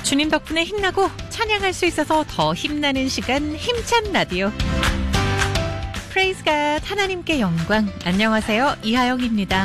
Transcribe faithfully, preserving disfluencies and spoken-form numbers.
주님 덕분에 힘나고 찬양할 수 있어서 더 힘나는 시간 힘찬 라디오. 프레이즈 갓 하나님께 영광. 안녕하세요. 이하영입니다.